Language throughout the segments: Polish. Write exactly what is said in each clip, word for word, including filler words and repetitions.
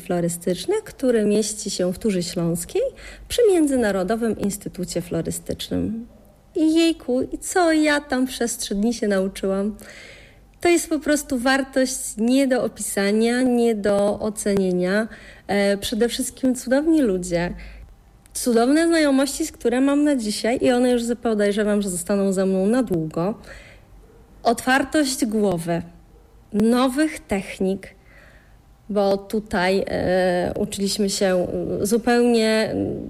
Florystycznych, który mieści się w Turzy Śląskiej przy Międzynarodowym Instytucie Florystycznym. I jejku, i co ja tam przez trzy dni się nauczyłam? To jest po prostu wartość nie do opisania, nie do ocenienia. E, przede wszystkim cudowni ludzie, cudowne znajomości, z które mam na dzisiaj i one już podejrzewam, że zostaną ze mną na długo. Otwartość głowy, nowych technik, bo tutaj e, uczyliśmy się zupełnie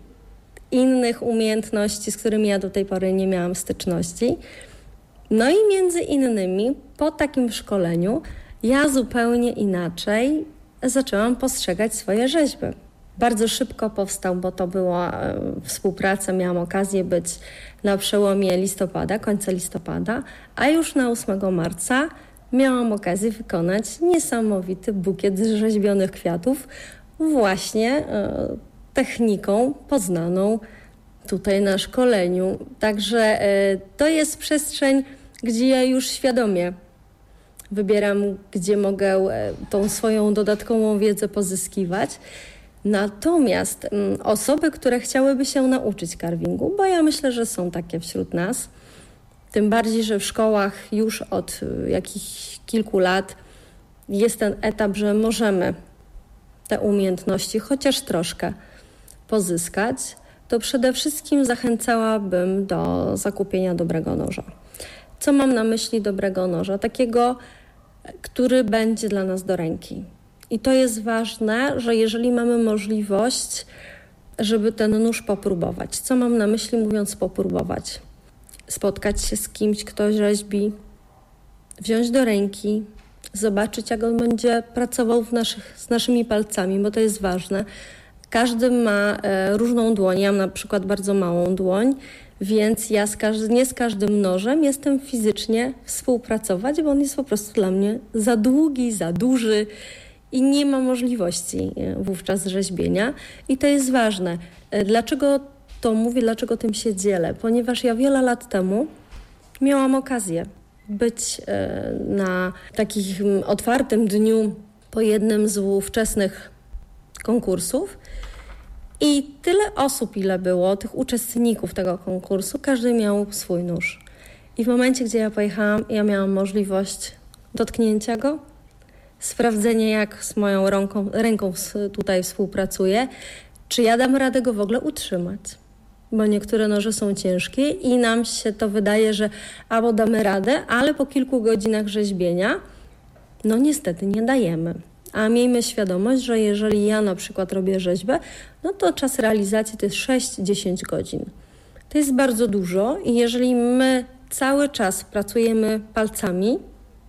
innych umiejętności, z którymi ja do tej pory nie miałam styczności. No i między innymi po takim szkoleniu ja zupełnie inaczej zaczęłam postrzegać swoje rzeźby. Bardzo szybko powstał, bo to była e, współpraca, miałam okazję być na przełomie listopada, końca listopada, a już na ósmego marca miałam okazję wykonać niesamowity bukiet rzeźbionych kwiatów właśnie e, techniką poznaną tutaj na szkoleniu. Także e, to jest przestrzeń, gdzie ja już świadomie wybieram, gdzie mogę e, tą swoją dodatkową wiedzę pozyskiwać. Natomiast m, osoby, które chciałyby się nauczyć carvingu, bo ja myślę, że są takie wśród nas, tym bardziej, że w szkołach już od y, jakichś kilku lat jest ten etap, że możemy te umiejętności chociaż troszkę pozyskać, to przede wszystkim zachęcałabym do zakupienia dobrego noża. Co mam na myśli dobrego noża? Takiego, który będzie dla nas do ręki. I to jest ważne, że jeżeli mamy możliwość, żeby ten nóż popróbować. Co mam na myśli mówiąc popróbować? Spotkać się z kimś, kto rzeźbi, wziąć do ręki, zobaczyć, jak on będzie pracował w naszych, z naszymi palcami, bo to jest ważne. Każdy ma e, różną dłoń. Ja mam na przykład bardzo małą dłoń, więc ja z każdy, nie z każdym nożem jestem fizycznie współpracować, bo on jest po prostu dla mnie za długi, za duży i nie ma możliwości wówczas rzeźbienia. I to jest ważne. Dlaczego to mówię, dlaczego tym się dzielę? Ponieważ ja wiele lat temu miałam okazję być na takim otwartym dniu po jednym z ówczesnych konkursów i tyle osób, ile było, tych uczestników tego konkursu, każdy miał swój nóż. I w momencie, gdzie ja pojechałam, ja miałam możliwość dotknięcia go, sprawdzenie, jak z moją ręką, ręką tutaj współpracuję, czy ja dam radę go w ogóle utrzymać. Bo niektóre noże są ciężkie i nam się to wydaje, że albo damy radę, ale po kilku godzinach rzeźbienia, no niestety nie dajemy. A miejmy świadomość, że jeżeli ja na przykład robię rzeźbę, no to czas realizacji to jest sześć do dziesięciu godzin. To jest bardzo dużo i jeżeli my cały czas pracujemy palcami,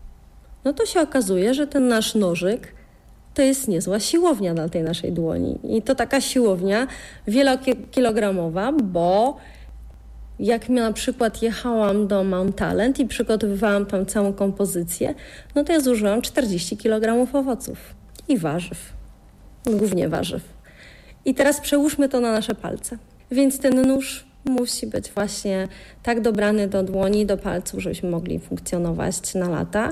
no to się okazuje, że ten nasz nożyk to jest niezła siłownia na tej naszej dłoni. I to taka siłownia wielokilogramowa, bo jak na przykład jechałam do Mount Talent i przygotowywałam tam całą kompozycję, no to ja zużyłam czterdzieści kilogramów owoców i warzyw, głównie warzyw. I teraz przełóżmy to na nasze palce. Więc ten nóż musi być właśnie tak dobrany do dłoni, do palców, żebyśmy mogli funkcjonować na lata.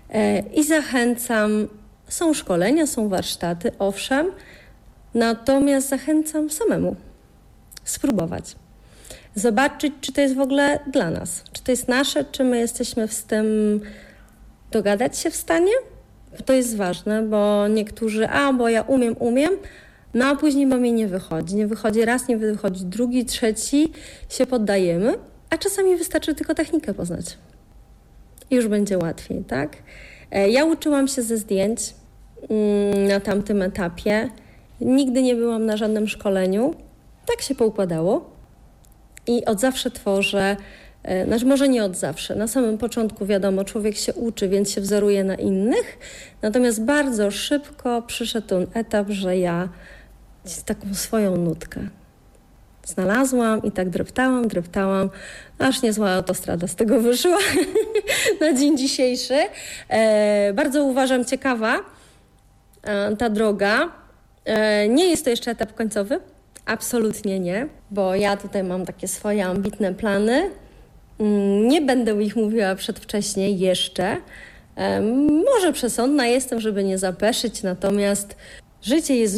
I zachęcam, są szkolenia, są warsztaty, owszem, natomiast zachęcam samemu spróbować. Zobaczyć, czy to jest w ogóle dla nas, czy to jest nasze, czy my jesteśmy z tym dogadać się w stanie. To jest ważne, bo niektórzy, a bo ja umiem, umiem, no a później bo mi nie wychodzi. Nie wychodzi raz, nie wychodzi drugi, trzeci, się poddajemy, a czasami wystarczy tylko technikę poznać. I już będzie łatwiej, tak? Ja uczyłam się ze zdjęć na tamtym etapie. Nigdy nie byłam na żadnym szkoleniu. Tak się poukładało. I od zawsze tworzę, znaczy może nie od zawsze, na samym początku wiadomo, człowiek się uczy, więc się wzoruje na innych, natomiast bardzo szybko przyszedł ten etap, że ja taką swoją nutkę znalazłam i tak dreptałam, dreptałam, aż niezła autostrada z tego wyszła na dzień dzisiejszy. E, bardzo uważam ciekawa e, ta droga. E, nie jest to jeszcze etap końcowy, absolutnie nie, bo ja tutaj mam takie swoje ambitne plany. Nie będę ich mówiła przedwcześnie jeszcze. Może przesądna jestem, żeby nie zapeszyć, natomiast życie jest